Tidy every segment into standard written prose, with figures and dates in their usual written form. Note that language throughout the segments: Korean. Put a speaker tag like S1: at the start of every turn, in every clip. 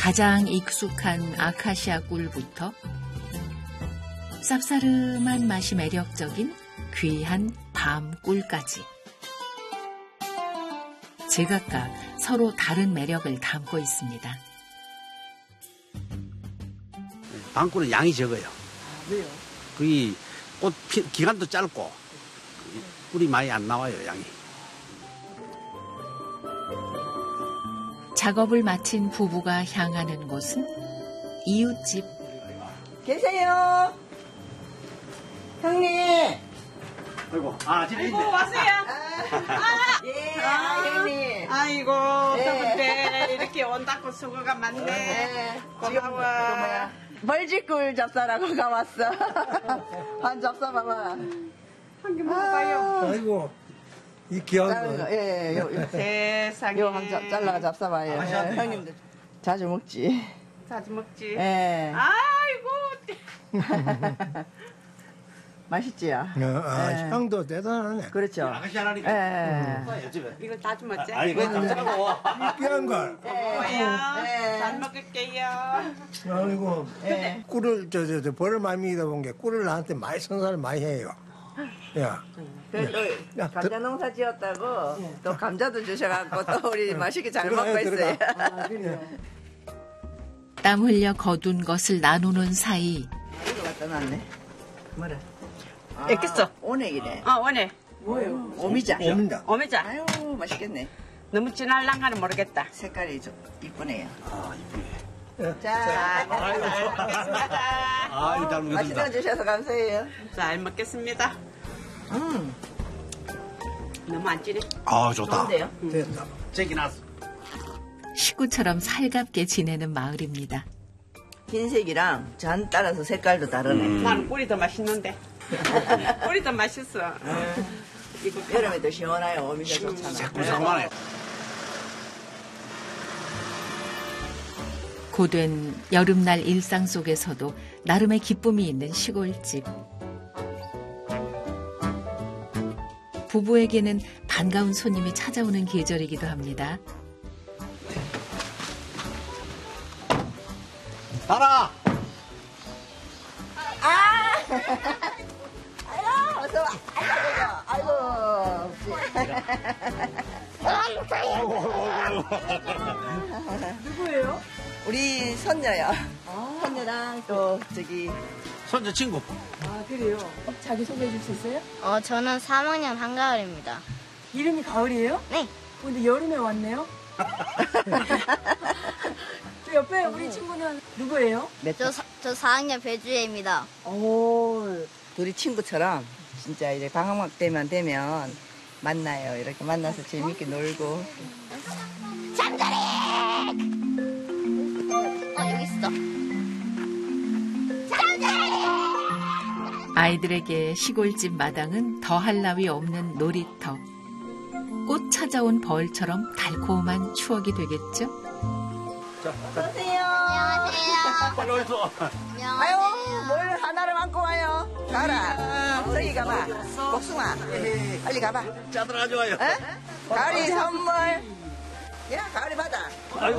S1: 가장 익숙한 아카시아 꿀부터 쌉싸름한 맛이 매력적인 귀한 밤꿀까지 제각각 서로 다른 매력을 담고 있습니다.
S2: 밤꿀은 양이 적어요.
S3: 왜요?
S2: 거의 꽃 기간도 짧고 꿀이 많이 안 나와요, 양이.
S1: 작업을 마친 부부가 향하는 곳은 이웃집.
S3: 계세요? 형님!
S2: 아이고, 집에 있네.
S4: 아이고, 왔어요.
S3: 예, 형님.
S4: 아이고,
S3: 네.
S4: 더운데 이렇게 온다고 수고가 많네.
S3: 네.
S4: 고마워.
S3: 벌집꿀 잡사라고 가왔어. 한 잡사봐봐.
S4: 한 개 먹어봐요.
S5: 아이고, 이 귀한
S3: 작은 거,
S5: 거.
S3: 예, 요.
S4: 세상에.
S3: 요 한 잘라 잡사봐요. 예, 형님들 자주 먹지.
S4: 자주 먹지.
S3: 예.
S4: 아이고.
S3: 맛있지요? 예.
S5: 향도 대단하네.
S3: 그렇죠.
S2: 아가씨하라니까.
S3: 예.
S2: 집에.
S4: 이거 다 주먹지?
S2: 아니, 그건 깜짝하고.
S5: 이 귀한 걸.
S4: 고마워요.
S3: 예.
S4: 잘 먹을게요.
S5: 아이고,
S3: 예.
S5: 꿀을, 벌을 많이 믿어 본 게 꿀을 나한테 많이 선사를 많이 해요. 야,
S3: 또 감자 농사 지었다고 또 감자도 주셔갖고 또 우리 맛있게 잘
S5: 들어가요,
S3: 먹고 있어요.
S5: 들어가.
S1: 땀 흘려 거둔 것을 나누는 사이
S3: 이거 갖다 놨네. 뭐라?
S4: 있겠어.
S3: 오넥이네.
S4: 원해.
S3: 뭐예요? 오미자.
S5: 옵니다.
S4: 오메자.
S3: 아유 맛있겠네.
S4: 너무 진할랑가는 모르겠다.
S3: 색깔이 좀 이쁘네요.
S2: 이쁘네.
S3: 자,
S4: 먹겠습니다.
S2: 아유, 잘
S3: 맛있는
S2: 먹겠습니다.
S3: 거 주셔서 감사해요.
S4: 잘 먹겠습니다. 너무 안 찌네.
S2: 좋다.
S3: 좋은데요?
S5: 됐다.
S2: 제기 났어.
S1: 식구처럼 살갑게 지내는 마을입니다.
S3: 흰색이랑 잔 따라서 색깔도 다르네.
S4: 나는 꿀이 더 맛있는데. 꿀이 더 맛있어. 이거
S3: 여름에도 시원해요. 오미자 좋잖아.
S2: 새꿀상만해.
S1: 고된 여름날 일상 속에서도 나름의 기쁨이 있는 시골집. 부부에게는 반가운 손님이 찾아오는 계절이기도 합니다.
S2: 달아!
S3: 아유, 어서 와. 아이고,
S4: 누구예요?
S3: 우리 손녀요. 손녀랑 또 저기
S2: 손자 친구.
S4: 그래요. 자기 소개해 줄 수 있어요?
S6: 저는 3학년 한가을입니다.
S4: 이름이 가을이에요?
S6: 네.
S4: 근데 여름에 왔네요? 저 옆에 우리 친구는 누구예요?
S6: 저 4학년 배주혜입니다.
S3: 둘이 친구처럼 진짜 이제 방학막 때만 되면 만나요. 이렇게 만나서 재밌게 놀고.
S6: 여기 있어.
S1: 아이들에게 시골집 마당은 더할 나위 없는 놀이터. 꽃 찾아온 벌처럼 달콤한 추억이 되겠죠?
S3: 어서오세요.
S6: 안녕하세요.
S2: 빨리 오이소.
S3: 아유, 뭘 하나를 안고 와요. 가라. 저기 가봐. 복숭아. 빨리 가봐.
S2: 짜들 아주 와요.
S3: 에? 가을이 선물. 야, 가을이 받아.
S2: 아이고.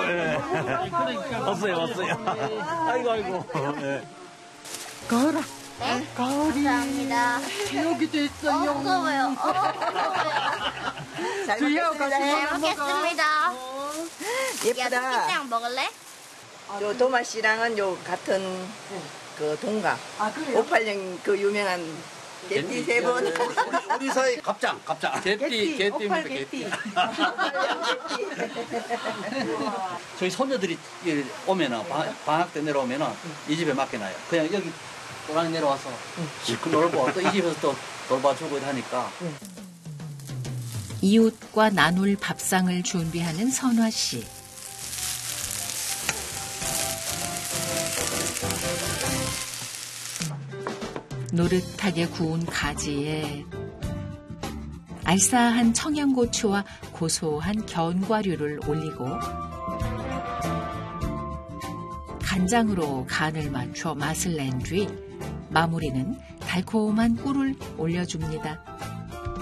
S2: 왔어요. 아이고.
S5: 가을아.
S6: 네? 감사합니다.
S4: 여기도 있어요.
S6: 뜨거워요.
S3: 잘 먹겠습니다.
S6: 잘 먹겠습니다. 야,
S3: 예쁘다.
S6: 치킨장 먹을래?
S3: 요 도마 씨랑은 요 같은 그 동갑.
S4: 그래요?
S3: 586 그 유명한 개띠 세 분.
S2: 우리 사이 갑장.
S4: 오팔 개띠.
S7: 저희 손녀들이 오면은 방학 때 내려오면은 이 집에 맡겨놔요. 그냥 여기 또랑 내려와서 실컷 놀고 또 이 집에서 또 돌봐주고 하니까.
S1: 이웃과 나눌 밥상을 준비하는 선화 씨. 노릇하게 구운 가지에 알싸한 청양고추와 고소한 견과류를 올리고 간장으로 간을 맞춰 맛을 낸 뒤 마무리는 달콤한 꿀을 올려줍니다.